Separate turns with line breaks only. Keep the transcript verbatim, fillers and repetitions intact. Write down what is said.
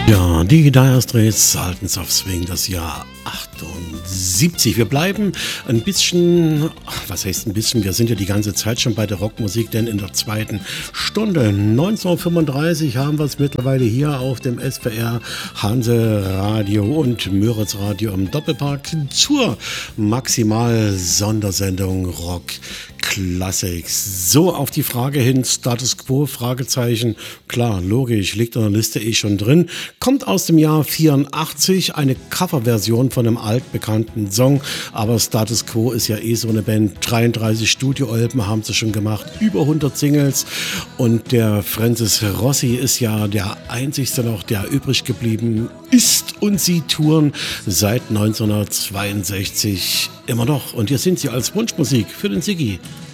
Ja, die Dire Straits, Sultans of Swing, das Jahr achtundsiebzig. Wir bleiben ein bisschen, was heißt ein bisschen, wir sind ja die ganze Zeit schon bei der Rockmusik, denn in der zweiten Stunde neunzehnhundertfünfunddreißig haben wir es mittlerweile hier auf dem S W R, Hanse Radio und Müritz Radio im Doppelpark zur Maximal-Sondersendung Rock Classics. So, auf die Frage hin, Status Quo, Fragezeichen, klar, logisch, liegt in der Liste eh schon drin. Kommt aus dem Jahr vierundachtzig, eine Coverversion von einem altbekannten Song, aber Status Quo ist ja eh so eine Band. dreiunddreißig Studioalben haben sie schon gemacht, über hundert Singles und der Francis Rossi ist ja der einzigste noch, der übrig geblieben ist und sie touren seit neunzehnhundertzweiundsechzig immer noch und hier sind sie als Wunschmusik für den Siggi.